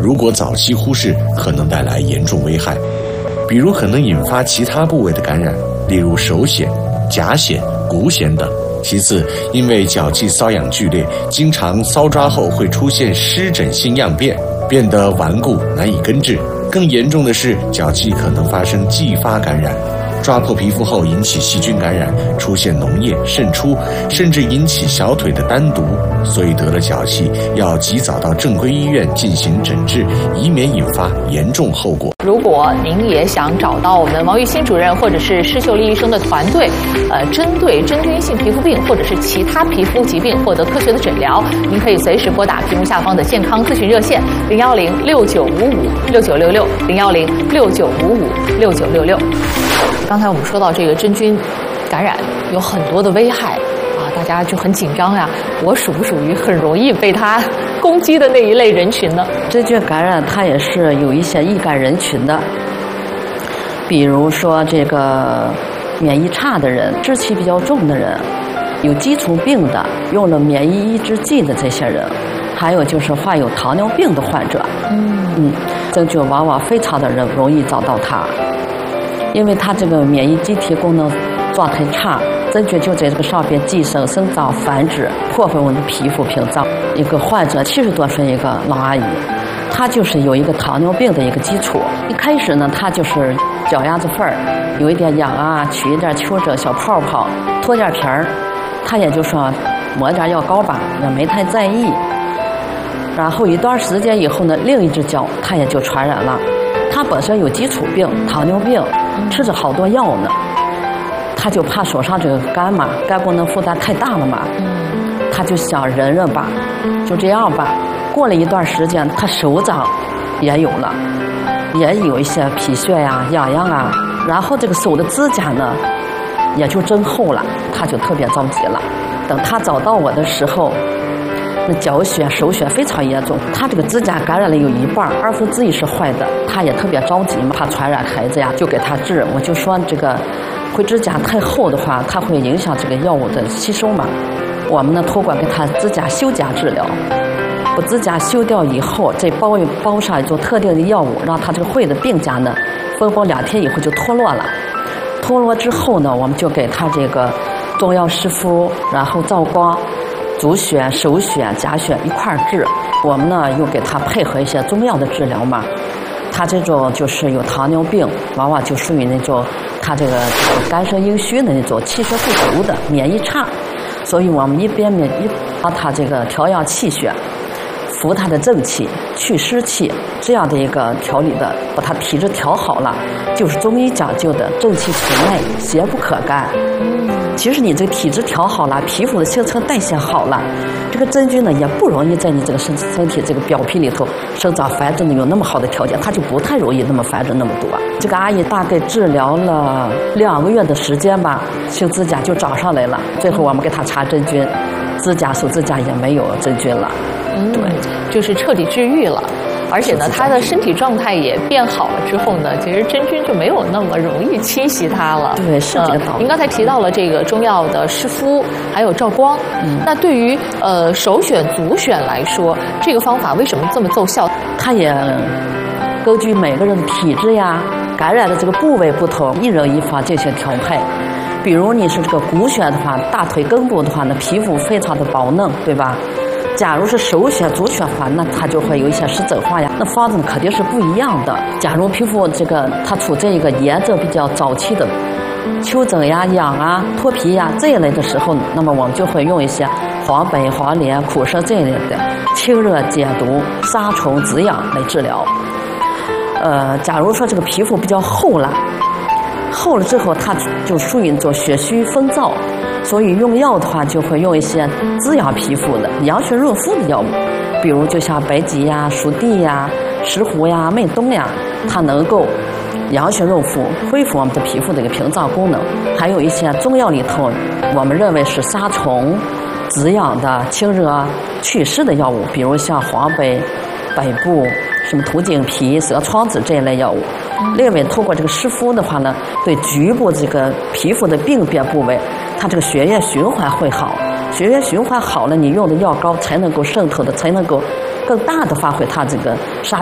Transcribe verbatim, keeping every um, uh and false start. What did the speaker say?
如果早期忽视，可能带来严重危害，比如可能引发其他部位的感染，例如手癣、甲癣、骨癣等。其次，因为脚气瘙痒剧烈，经常搔抓后会出现湿疹性样变，变得顽固难以根治。更严重的是，脚气可能发生继发感染，抓破皮肤后引起细菌感染，出现脓液渗出，甚至引起小腿的单独。所以得了脚气要及早到正规医院进行诊治，以免引发严重后果。 如果您也想找到我们王玉新主任或者是施秀丽医生的团队，呃，针对真菌性皮肤病或者是其他皮肤疾病获得科学的诊疗，您可以随时拨打屏幕下方的健康咨询热线零幺零六九五五六九六六零幺零六九五五六九六六。刚才我们说到这个真菌感染有很多的危害啊，大家就很紧张呀。我属不属于很容易被它攻击的那一类人群呢？ 真菌感染它也是有一些易感人群的，比如说这个免疫差的人、湿气比较重的人、有基础病的、用了免疫抑制剂的这些人，还有就是患有糖尿病的患者。嗯嗯，真菌往往非常的容易找到它。因为它这个免疫机体功能状态差，真菌就在这个上边寄生、生长、繁殖，破坏我们的皮肤屏障。一个患者七十多岁一个老阿姨，她就是有一个糖尿病的一个基础。一开始呢，她就是脚丫子缝儿有一点痒啊，起一点丘疹、小泡泡，脱点皮儿，她也就说抹点药膏吧，也没太在意。然后一段时间以后呢，另一只脚她也就传染了。她本身有基础病，糖尿病。吃着好多药呢，他就怕手上这个肝嘛，肝功能负担太大了嘛，他就想忍忍吧，就这样吧。过了一段时间，他手掌也有了，也有一些皮屑呀、痒痒啊，然后这个手的指甲呢，也就增厚了，他就特别着急了。等他找到我的时候，那脚癣、手癣非常严重，他这个指甲感染了有一半，二分之一是坏的，他也特别着急嘛，怕传染孩子呀，就给他治。我就说这个灰指甲太厚的话，它会影响这个药物的吸收嘛。我们呢，通过给他指甲修甲治疗，把指甲修掉以后，再包一包上一种特定的药物，让他这个灰的病甲呢，缝缝两天以后就脱落了。脱落之后呢，我们就给他这个中药湿敷，然后照光。足癣、手癣、甲癣一块儿治，我们呢又给他配合一些中药的治疗嘛。他这种就是有糖尿病，往往就属于那种他这个肝肾阴虚的那种气血不足的免疫差，所以我们一边免一帮他这个调养气血，扶他的正气、祛湿气这样的一个调理的，把他体质调好了，就是中医讲究的正气存内，邪不可干。其实你这个体质调好了，皮肤的新陈代谢好了，这个真菌呢也不容易在你这个身身体这个表皮里头生长繁殖的有那么好的条件，它就不太容易那么繁殖那么多。这个阿姨大概治疗了两个月的时间吧，性指甲就长上来了，最后我们给她查真菌，指甲手指甲也没有真菌了。 嗯， 对， 就是彻底治愈了。而且呢，他的身体状态也变好了之后呢，其实真菌就没有那么容易侵袭他了。 对，是这个道理。 您刚才提到了这个中药的湿敷，还有照光。嗯，那对于呃手癣、足癣来说，这个方法为什么这么奏效？ 它也根据每个人的体质呀、感染的这个部位不同，一人一方进行调配。比如你是这个骨癣的话，大腿根部的话呢，皮肤非常的薄嫩，对吧？假如是手癣、足癣的话，那它就会有一些湿疹化呀，那方子肯定是不一样的。假如皮肤这个它处在一个炎症比较早期的丘疹呀、痒啊、脱皮呀这一类的时候，那么我们就会用一些黄柏、黄连、苦参这一类的清热解毒、杀虫止痒来治疗。呃，假如说这个皮肤比较厚了，厚了之后它就属于一种血虚风燥。所以用药的话，就会用一些滋养皮肤的、养血润肤的药物，比如就像白及呀、熟地呀、石斛呀、麦冬呀，它能够养血润肤，恢复我们的皮肤的一个屏障功能。还有一些中药里头，我们认为是杀虫、止痒的、清热祛湿的药物，比如像黄柏、百部、什么土井皮、蛇疮子这一类药物。另外，通过这个湿敷的话呢，对局部这个皮肤的病变部位，它这个血液循环会好，血液循环好了，你用的药膏才能够渗透的，才能够更大的发挥它这个杀